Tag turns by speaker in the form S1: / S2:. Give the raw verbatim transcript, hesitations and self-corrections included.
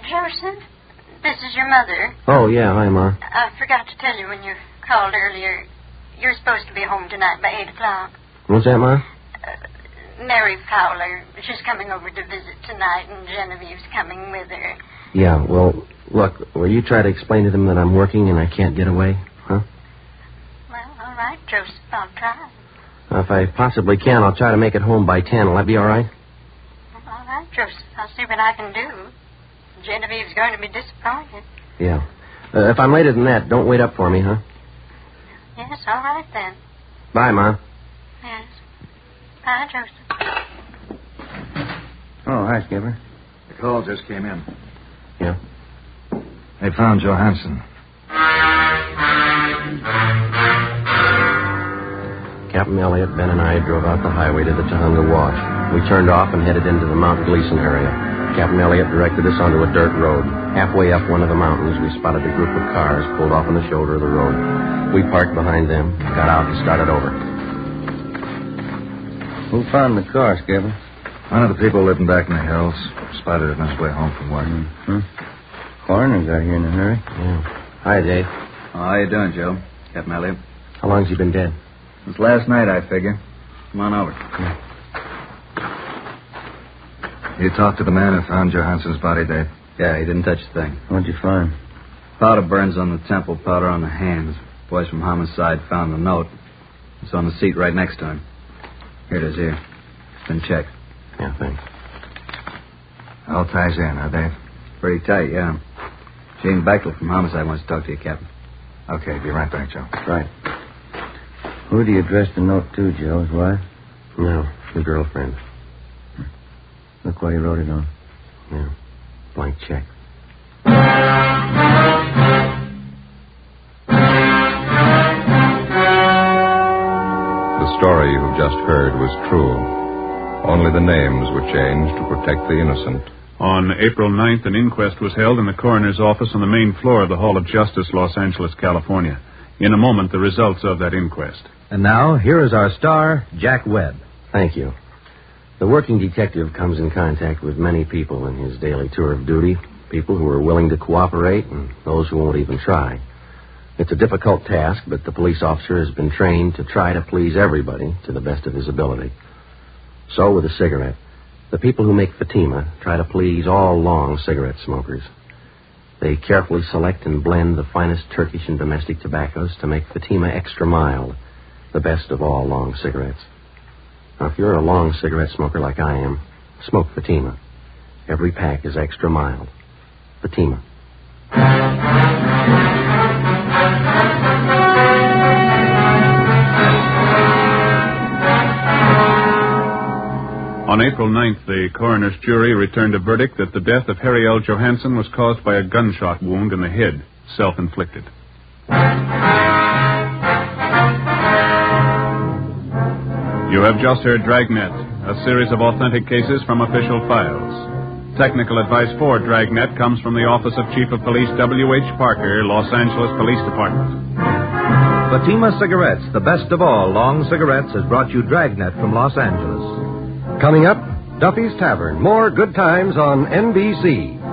S1: Joseph, this is your mother.
S2: Oh, yeah. Hi, Ma.
S1: I forgot to tell you when you called earlier. You're supposed to be home tonight by eight o'clock.
S2: What's that, Ma?
S1: Uh, Mary Fowler. She's coming over to visit tonight, and Genevieve's coming with her.
S2: Yeah, well, look, will you try to explain to them that I'm working and I can't get away, huh?
S1: Well, all right, Joseph, I'll try.
S2: Uh, if I possibly can, I'll try to make it home by ten. Will that be all right?
S1: Well, all right, Joseph. I'll see what I can do. Genevieve's going to be disappointed.
S2: Yeah. Uh, if I'm later than that, don't wait up for me, huh?
S1: Yes, all right then.
S2: Bye, Ma.
S1: Yes. Bye, Joseph.
S3: Oh, hi, Skipper.
S4: The call just came in.
S2: Yeah?
S4: They found Johansson.
S2: Captain Elliott, Ben, and I drove out the highway to the Tujunga Wash. We turned off and headed into the Mount Gleason area. Captain Elliott directed us onto a dirt road. Halfway up one of the mountains, we spotted a group of cars pulled off on the shoulder of the road. We parked behind them, got out, and started over.
S3: Who found the car, Skipper?
S4: One of the people living back in the hills. Spotted it on his way home from work.
S3: Mm-hmm. Coroner got here in a hurry.
S2: Yeah. Hi, Dave.
S5: Oh, how you doing, Joe? Captain Elliott.
S2: How long's he been dead?
S5: Since last night, I figure. Come on over.
S2: Yeah.
S4: You talked to the man who found Johansson's body, Dave?
S5: Yeah, he didn't touch a thing.
S3: What'd you find?
S5: Powder burns on the temple, powder on the hands. Boys from homicide found the note. It's on the seat right next to him. Here it is, here. It's been checked.
S2: Yeah, thanks.
S4: All ties in, huh, Dave?
S5: Pretty tight, yeah. Gene Bechtel from homicide wants to talk to you, Captain.
S4: Okay, be right back, Joe.
S2: Right.
S3: Who do you address the note to, Joe? His wife?
S2: No, the girlfriend.
S3: Look what he wrote it on.
S2: Yeah, blank check.
S6: The story you've just heard was true. Only the names were changed to protect the innocent.
S7: On April ninth, an inquest was held in the coroner's office on the main floor of the Hall of Justice, Los Angeles, California. In a moment, the results of that inquest.
S8: And now, here is our star, Jack Webb.
S2: Thank you. The working detective comes in contact with many people in his daily tour of duty, people who are willing to cooperate and those who won't even try. It's a difficult task, but the police officer has been trained to try to please everybody to the best of his ability. So with a cigarette, the people who make Fatima try to please all long cigarette smokers. They carefully select and blend the finest Turkish and domestic tobaccos to make Fatima extra mild, the best of all long cigarettes. Now, if you're a long cigarette smoker like I am, smoke Fatima. Every pack is extra mild. Fatima.
S7: On April ninth, the coroner's jury returned a verdict that the death of Harry L. Johansson was caused by a gunshot wound in the head, self-inflicted. You have just heard Dragnet, a series of authentic cases from official files. Technical advice for Dragnet comes from the Office of Chief of Police W H Parker, Los Angeles Police Department.
S8: Fatima Cigarettes, the best of all long cigarettes, has brought you Dragnet from Los Angeles.
S9: Coming up, Duffy's Tavern. More good times on N B C.